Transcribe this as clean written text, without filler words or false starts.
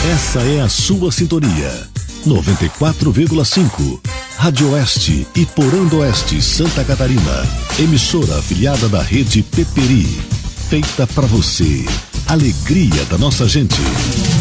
Essa é a sua sintonia. 94,5. Rádio Oeste e Porando Oeste, Santa Catarina. Emissora afiliada da rede Peperi. Feita pra você. Alegria da nossa gente.